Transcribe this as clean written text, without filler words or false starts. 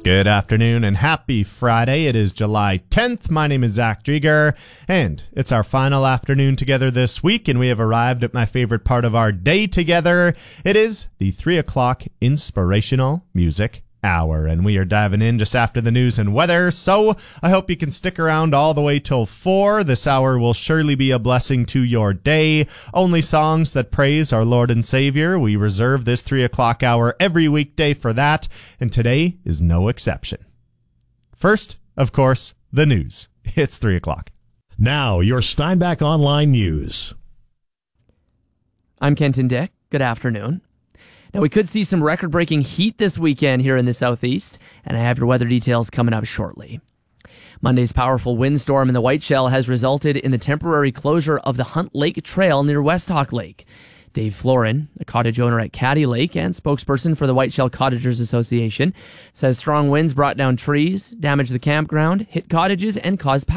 Good afternoon and happy Friday. It is July 10th. My name is Zach Drieger, and it's our final afternoon together this week, and we have arrived at my favorite part of our day together. It is the 3 o'clock Inspirational Music Hour, and we are diving in just after the news and weather, so I hope you can stick around all the way till 4. This hour will surely be a blessing to your day. Only songs that praise our Lord and Savior. We reserve this 3 o'clock hour every weekday for that, and today is no exception. First, of course, the news. It's 3 o'clock. Now, your Steinbach Online News. I'm Kenton Dick. Good afternoon. Now, we could see some record-breaking heat this weekend here in the southeast, and I have your weather details coming up shortly. Monday's powerful windstorm in the Whiteshell has resulted in the temporary closure of the Hunt Lake Trail near Westhawk Lake. Dave Florin, a cottage owner at Caddy Lake and spokesperson for the Whiteshell Cottagers Association, says strong winds brought down trees, damaged the campground, hit cottages, and caused power